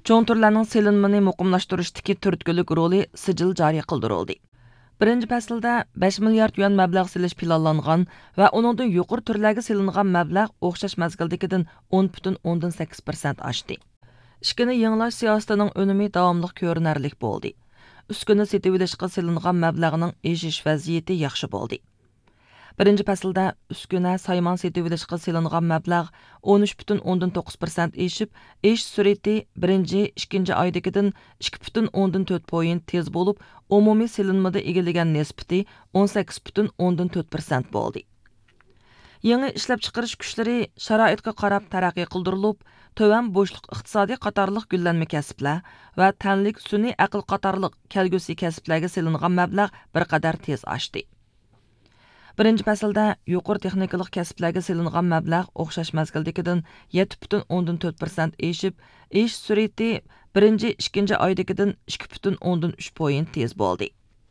Çoğun türlərinin selinmini muqimlaştırışdaki türtkülük roli sicil cari qıldırıldı. Birinci fəsildə 5 milyard yuan məbləğ silish planlanğan və onundan yuqur türlərə silinğan məbləğ oxşaş məzgildikidən 10,8% aşdı. İşkini yenilaş siyasətinin önümü davamlıq görünərlik boldu. Üskünü setilishqə silinğan məbləğinin eşiş vəziyyəti yaxşı boldu. Birinci fəsildə üskünə sayman setilishqə silinğan məbləğ 13,9% eşib, eş sürəti birinci, ikinci aydakidən 2,4 point tez bo'lib, umumi silinmada egiləgən nisbati 18,4% bo'ldi. Yeni ishlab chiqarish kuchlari sharoitga qarab taraqqiy qildirilib, tövan bo'shliq iqtisodiy qatorliq gullanma kasblar va tanlik sun'iy aql qatorliq kelgusi kasblarga silingan mablag' bir qadar tez oshdi. Birinchi faslda yuqori texnikalik kasblarga silingan mablag' o'xshash mazgildagidan 7,4% eshib, ish sur'ati birinchi, ikkinchi oydagidan 2,3 point tez bo'ldi.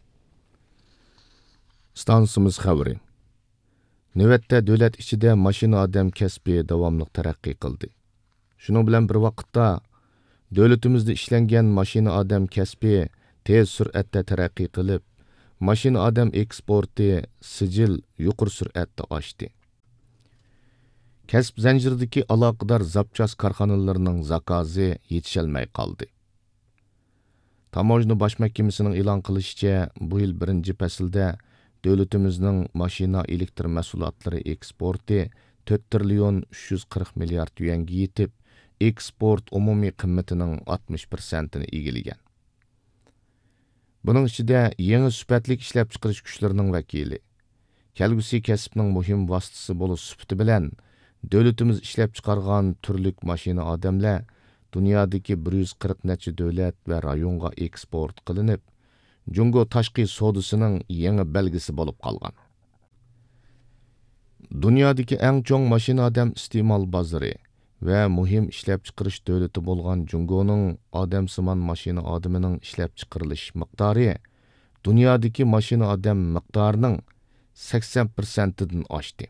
Stansimiz xabari. Növətdə dövlət içində maşina adam kəsbi davamlıq tərəqqi qıldı. Şunun bilan bir vaqtda dövlətimizdə işlənən maşina adam kəsbi tez sürətdə tərəqqi qılıb, maşina adam eksporti sicil yuqur sürətdə aşdı. Kəsb zənciridəki əlaqədar zapças karxanalarının zakazı yetişəlməy qaldı. Tamojna baş məhkəməsinin elan qilishçə, bu il birinci fəsildə dövlətimizin maşina elektr məhsullatları eksporti 4 trilyon 340 milyard yuanga yetib, eksport umumi qiymatının 60%ni egiləgən. Bunun içində yeni sübətlik işləp çıxırış güclərinin vəkili, kəlgüsi kəsbinin mühim vasitəsi bolu sübütü bilən, dövlətimiz işləp çıxarğan türlük maşina adamlar dünyadakı 140 neçə dövlət və rayonğa eksport qılınıb, Jungo tashqi sodisining yangi belgisi bo'lib qolgan. Dunyodagi eng chong mashina odam iste'mol bozori va muhim ishlab chiqarish davlati bo'lgan Jungoning odamsimon mashina odamining ishlab chiqarilish miqdori dunyodagi mashina odam miqdorining 80%dan oshdi.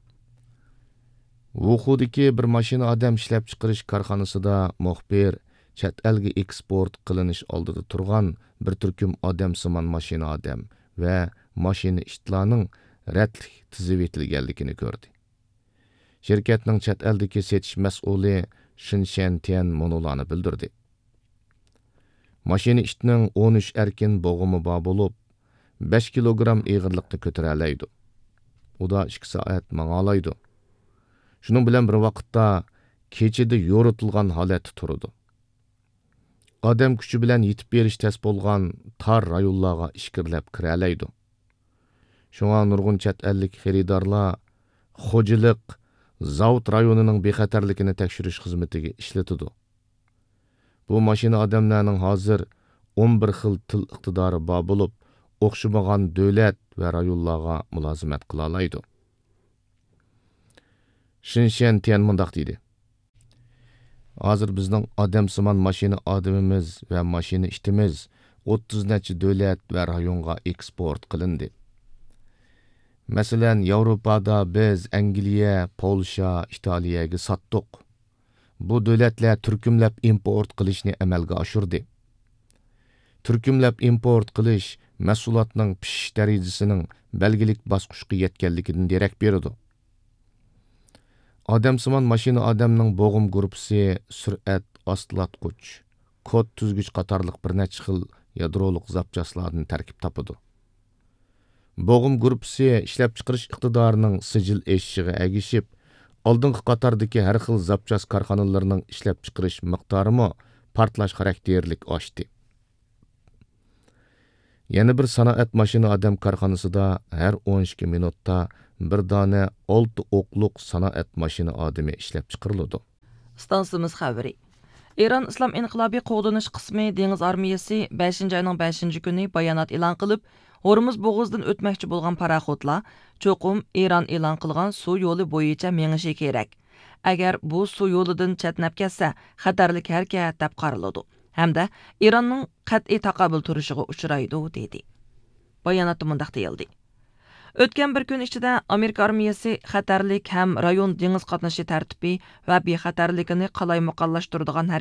Wuxudagi bir mashina odam ishlab chiqarish korxonasida muxbir chet elga eksport qilinish oldida turgan bir turkum odamsimon mashina odam va mashina ishchilarning rədlik tizib etilganligini ko'rdi. Şirketning chet eldagi setish mas'uli Shinshan Tian monolarni bildirdi. Mashina ishchining 13 erkin bo'g'imi bor bo'lib, 5 kilogram eg'irlikni ko'tara oladi. U da 2 soat mang'alaydi. Shuning bilan bir vaqtda kechida yo'ritilgan holatda turadi. Odam kuchi bilan yetib berish tez bo'lgan tar rayonlarga ishkirlab kira oladi. Shunga nurg'un chet ellik xaridorlar xo'jalik zavod rayonining bexatarligini tekshirish xizmatiga ishlatadi. Bu mashina odamlarning hozir 11 xil til iqtidori bor bo'lib, o'xshamagan davlat va rayonlarga mulozimat qila oladi. Shinshan Tian mundaq deydi. Hozir bizning odamsimon mashina odamimiz va mashina ishtimiz 30 necha davlat va rayonga eksport qilindi. Masalan, Yevropada biz Angliya, Polsha, Italiyaga satdik. Bu davlatlar turkumlab import qilishni amalga oshirdi. Turkumlab import qilish mahsulotning pishish darajasining belgilik bosqichga yetganligidan derak beradi. Odamsimon mashina odamning bo'g'im guruhi sur'at ostlatqich, kod tuzgich qatorliq bir necha xil yadroliq zapchaslardan tarkib topadi. Bo'g'im guruhi ishlab chiqarish iqtidorining sijil eshishiga agishib, oldingi qatordagi har xil zapchas korxonalarining ishlab chiqarish miqdorimi portlash xarakterlik oshdi. Yana bir sanoat mashina odam korxonasida har 12 minutda bir dona 6 o'qliq sanoat mashina odami ishlab chiqariladi. Stansimiz xabari. İran İslam İnqilobiy qo'g'danish qismi dengiz armiyasi 5-oyning 5-kuni bayonot e'lon qilib, Hormuz bo'g'izdan o'tmoqchi bo'lgan paraxodlar cho'qim Iran e'lon qilgan suv yo'li bo'yicha mengishi kerak. Agar bu suv yo'lidan chetnab ketsa, xatarlik harakat deb qaraladi. Hamda Iranning qat'iy taqobil turishiga uchraydi dedi. Bayonotda mundaq deyildi. O'tgan bir kun ichida Amerika armiyasi xatarlik ham rayon dengiz qatnashi tartibi va bexatarligini qalaymaqonlashtiradigan